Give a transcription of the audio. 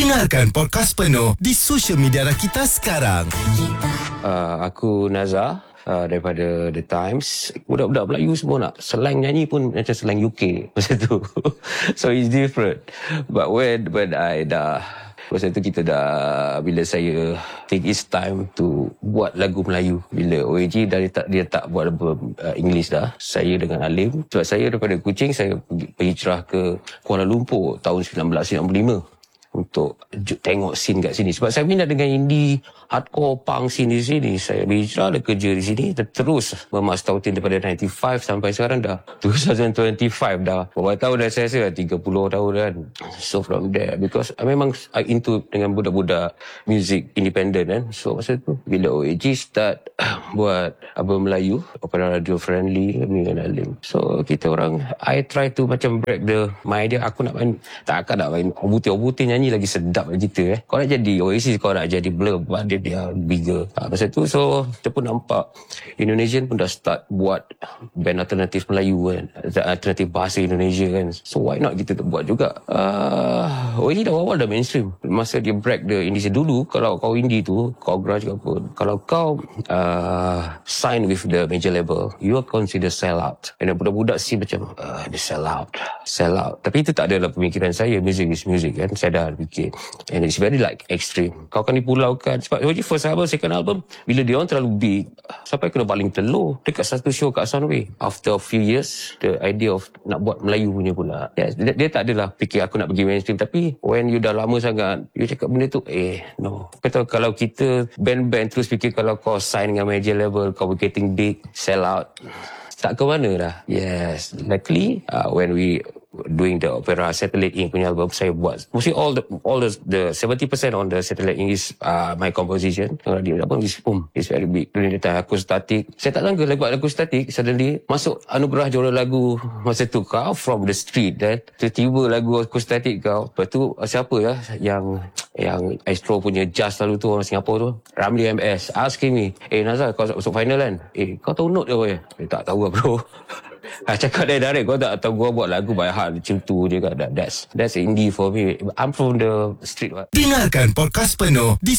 Dengarkan podcast penuh di social media kita sekarang. Aku Nazar daripada The Times. Budak-budak Melayu semua nak slang nyanyi pun macam slang UK masa tu. So it's different. But when I dah, masa tu kita dah, bila saya take his time to buat lagu Melayu, bila OAG dia tak buat album English dah, saya dengan Alim, sebab saya daripada Kuching, saya berhijrah ke Kuala Lumpur tahun 1995 untuk tengok scene kat sini. Sebab saya minat dengan indie, hardcore, punk scene di sini. Saya berhijrah, ada kerja di sini, terus bermastautin daripada 95 sampai sekarang dah 2025 dah. Berapa tahun dah saya rasa? 30 tahun kan. So from there, because memang I into dengan budak-budak music independent kan. So masa tu, bila OAG start buat album Melayu, opera radio friendly, kami dengan Alim. So kita orang, I try to macam break my idea. Aku nak main, takkan nak main obuti-obuti nyanyi lagi sedap kita Kau nak jadi Oasis, kau nak jadi Blur, dia bigger. Masa tu, so kita pun nampak Indonesian pun dah start buat band alternatif Melayu kan, alternatif bahasa Indonesia kan. So why not kita buat juga. Oasis dah awal dah mainstream. Masa dia break the indie dulu, kalau kau indie tu, kau grunge ke apa, kalau kau sign with the major label, you are considered sell out. And budak-budak sih macam dia sell out. Tapi itu tak adalah pemikiran saya. Music is music kan. Saya dah fikir, and it's very like extreme. Kau akan dipulaukan. Sebab first album, second album, bila dia orang terlalu big, sampai kena baling telur dekat satu show kat Sunway. After a few years, the idea of nak buat Melayu punya pula. Yes, dia tak adalah fikir aku nak pergi mainstream. Tapi when you dah lama sangat, you cakap benda tu, no. Kata kalau kita band-band terus fikir kalau kau sign dengan major label, kau getting big, sell out, tak ke mana dah. Yes, luckily when we doing the opera Satellite Ink punya album, saya buat mostly all the 70% on the Satellite Ink is my composition. Di album is boom, it's very big. During the time aku static, saya tak sangka buat lagu static, suddenly masuk anugerah juara lagu masa tu. Kau from the street dan tiba-tiba lagu aku static kau. Lepas tu siapa ya yang Astro punya jazz lalu tu, orang Singapura tu, Ramli MS asking me, Nazar, kau masuk final kan? Kau tahu note dia apa ya? Tak tahu lah bro. Cakap direct, kau tak tahu gua buat lagu by heart macam tu je kan. That's indie for me. I'm from the street. Dengarkan podcast penuh di